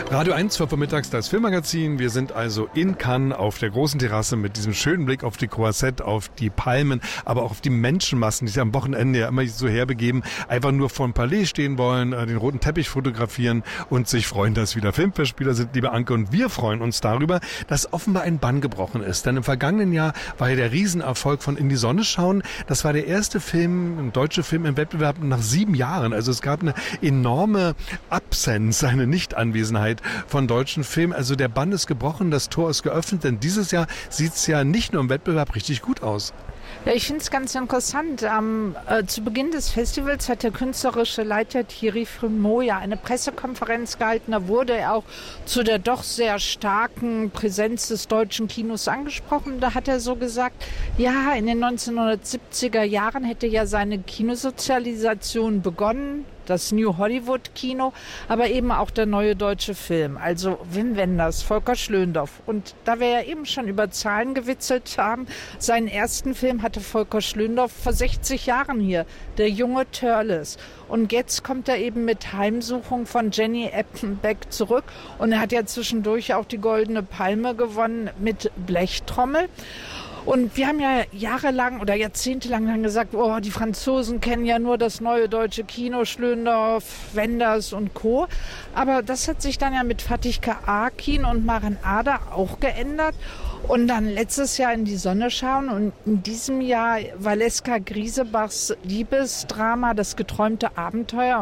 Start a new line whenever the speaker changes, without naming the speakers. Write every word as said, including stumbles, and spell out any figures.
Radio eins, zwölf Uhr mittags, das Filmmagazin. Wir sind also in Cannes auf der großen Terrasse mit diesem schönen Blick auf die Croisette, auf die Palmen, aber auch auf die Menschenmassen, die sich am Wochenende ja immer so herbegeben, einfach nur vor dem Palais stehen wollen, den roten Teppich fotografieren und sich freuen, dass wieder Filmfestspieler sind, liebe Anke. Und wir freuen uns darüber, dass offenbar ein Bann gebrochen ist. Denn im vergangenen Jahr war ja der Riesenerfolg von In die Sonne schauen. Das war der erste Film, ein deutscher Film im Wettbewerb nach sieben Jahren. Also es gab eine enorme Absenz, eine Nichtanwesenheit von deutschen Filmen. Also der Bann ist gebrochen, das Tor ist geöffnet, denn dieses Jahr sieht es ja nicht nur im Wettbewerb richtig gut aus.
Ja, ich finde es ganz interessant. Ähm, äh, zu Beginn des Festivals hat der künstlerische Leiter Thierry Frémaux ja eine Pressekonferenz gehalten. Da wurde er auch zu der doch sehr starken Präsenz des deutschen Kinos angesprochen. Da hat er so gesagt, ja, in den neunzehnhundertsiebziger Jahren hätte ja seine Kinosozialisation begonnen. Das New Hollywood Kino, aber eben auch der neue deutsche Film. Also Wim Wenders, Volker Schlöndorff. Und da wir ja eben schon über Zahlen gewitzelt haben, seinen ersten Film hatte Volker Schlöndorff vor sechzig Jahren hier, Der junge Törles. Und jetzt kommt er eben mit Heimsuchung von Jenny Eppenbeck zurück. Und er hat ja zwischendurch auch die Goldene Palme gewonnen mit Blechtrommel. Und wir haben ja jahrelang oder jahrzehntelang dann gesagt, oh, die Franzosen kennen ja nur das neue deutsche Kino, Schlöndorff, Wenders und Co. Aber das hat sich dann ja mit Fatih Akin und Maren Ader auch geändert. Und dann letztes Jahr In die Sonne schauen und in diesem Jahr Valeska Griesebachs Liebesdrama Das geträumte Abenteuer.